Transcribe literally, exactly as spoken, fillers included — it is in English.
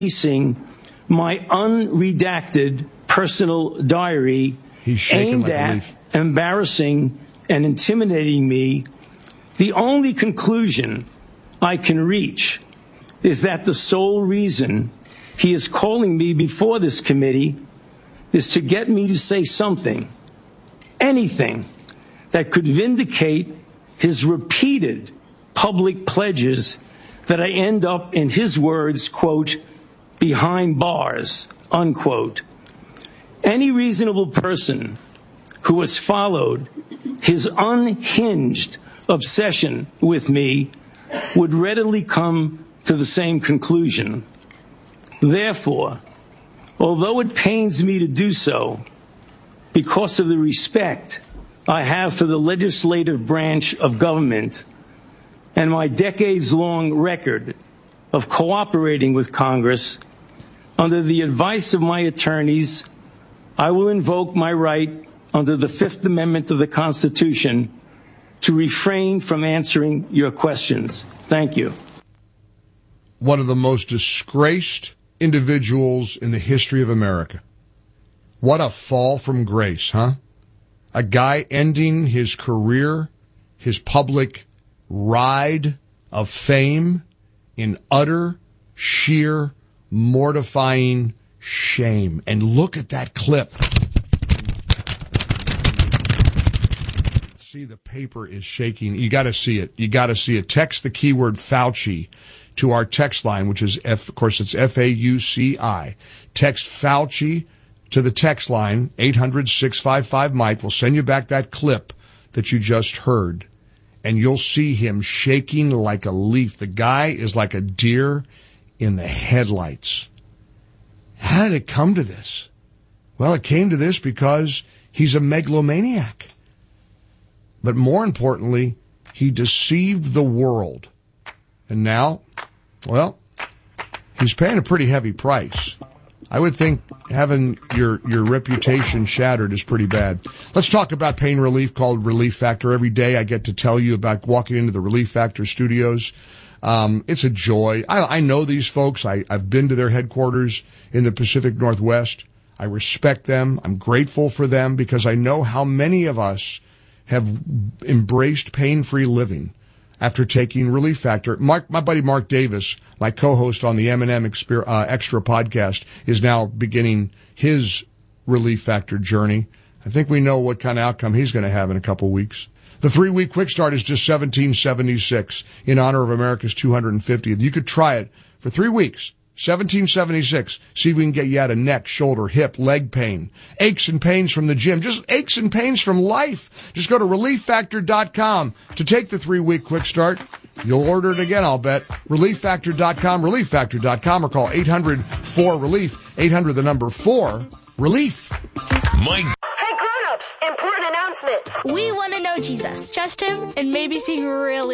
releasing my unredacted personal diary aimed like at embarrassing and intimidating me, the only conclusion I can reach is that the sole reason he is calling me before this committee is to get me to say something, anything, that could vindicate his repeated public pledges that I end up, in his words, quote, behind bars, unquote. Any reasonable person who has followed his unhinged obsession with me would readily come to the same conclusion. Therefore, although it pains me to do so, because of the respect I have for the legislative branch of government and my decades-long record of cooperating with Congress, under the advice of my attorneys, I will invoke my right under the Fifth Amendment of the Constitution to refrain from answering your questions. Thank you. One of the most disgraced individuals in the history of America. What a fall from grace, huh? A guy ending his career, his public ride of fame in utter, sheer, mortifying shame. And look at that clip. See, the paper is shaking. You got to see it. You got to see it. Text the keyword Fauci to our text line, which is, F, of course, it's F A U C I. Text Fauci to the text line, eight hundred, six five five, Mike. We'll send you back that clip that you just heard, and you'll see him shaking like a leaf. The guy is like a deer in the headlights. How did it come to this? Well, it came to this because he's a megalomaniac. But more importantly, he deceived the world. And now, well, he's paying a pretty heavy price. I would think having your, your reputation shattered is pretty bad. Let's talk about pain relief called Relief Factor. Every day I get to tell you about walking into the Relief Factor studios. Um, it's a joy. I, I know these folks. I, I've been to their headquarters in the Pacific Northwest. I respect them. I'm grateful for them because I know how many of us have embraced pain-free living after taking Relief Factor. Mark, my buddy Mark Davis, my co-host on the M and M Exper- uh, Extra podcast, is now beginning his Relief Factor journey. I think we know what kind of outcome he's going to have in a couple weeks. The three-week quick start is just seventeen seventy-six in honor of America's two hundred fiftieth. You could try it for three weeks. seventeen seventy-six. See if we can get you out of neck, shoulder, hip, leg pain, aches and pains from the gym, just aches and pains from life. Just go to relief factor dot com to take the three-week quick start. You'll order it again, I'll bet. relief factor dot com, relief factor dot com, or call eight hundred four relief, eight hundred the number four, relief. Mike. Hey, grown-ups, important announcement. We want to know Jesus, trust him, and maybe sing really